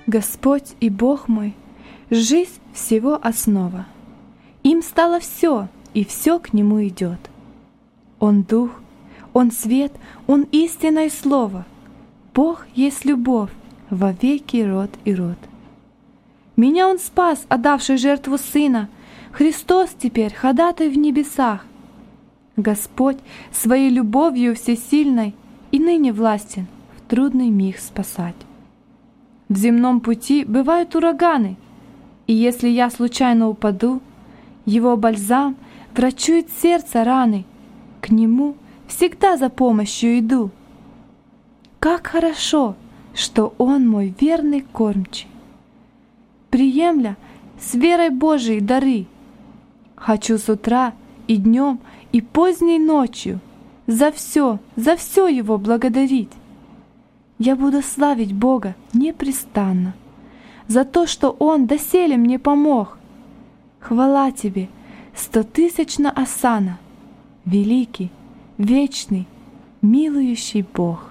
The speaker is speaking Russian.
Господь и Бог мой, жизнь всего основа. Им стало все, и все к Нему идет. Он Дух, Он свет, Он истинное Слово. Бог есть любовь, во веки род и род. Меня Он спас, отдавший жертву Сына. Христос теперь ходатай в небесах. Господь своей любовью всесильной и ныне властен в трудный миг спасать. В земном пути бывают ураганы, и если я случайно упаду, Его бальзам врачует сердце раны, к Нему всегда за помощью иду. Как хорошо, что Он мой верный кормчий. Приемля с верой Божией дары, хочу с утра и днем, и поздней ночью за все Его благодарить. Я буду славить Бога непрестанно за то, что Он доселе мне помог. Хвала Тебе, 100-тысячна осанна, великий, вечный, милующий Бог.